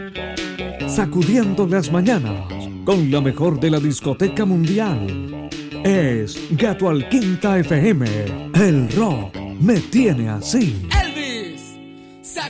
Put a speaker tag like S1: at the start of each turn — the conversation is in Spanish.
S1: Sacudiendo las mañanas con la mejor de la discoteca mundial. Es Gato al Quinta FM. El rock me tiene así.